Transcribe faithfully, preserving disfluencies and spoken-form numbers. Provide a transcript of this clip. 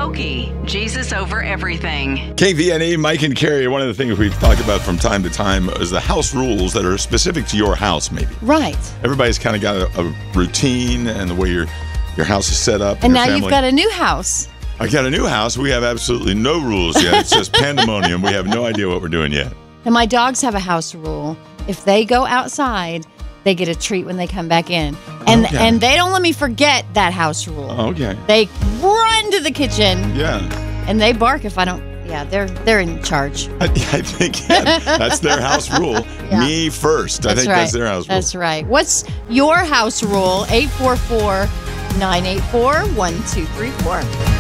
Skokie, Jesus over everything. K V N E, Mike and Carrie, one of the things we've talked about from time to time is the house rules that are specific to your house, maybe. Right. Everybody's kind of got a, a routine and the way your your house is set up. And now family. you've got a new house. I got a new house. We have absolutely no rules yet. It's just pandemonium. We have no idea what we're doing yet. And my dogs have a house rule. If they go outside, they get a treat when they come back in. And Okay. and they don't let me forget that house rule. Okay. They run to the kitchen Yeah. and they bark if I don't. Yeah, they're they're in charge. I, I think yeah, that's their house rule. Yeah. Me first. I That's think right. that's their house rule. That's right. What's your house rule? eight four four, nine eight four, one two three four.